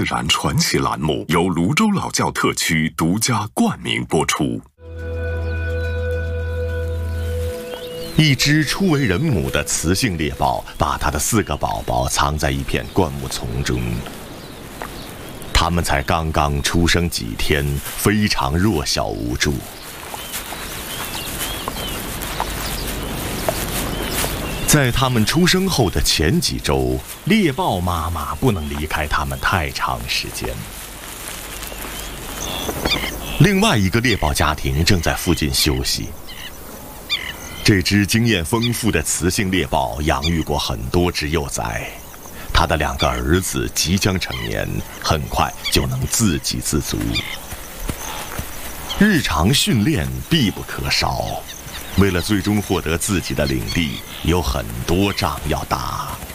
自然传奇栏目由泸州老窖特区独家冠名播出。 一只初为人母的雌性猎豹，把它的4个宝宝藏在一片灌木丛中。它们才刚刚出生几天，非常弱小无助。在它们出生后的前几周，猎豹妈妈不能离开它们太长时间。另外一个猎豹家庭正在附近休息。这只经验丰富的雌性猎豹养育过很多只幼崽，它的2个儿子即将成年，很快就能自给自足。日常训练必不可少，为了最终获得自己的领地，有很多仗要打。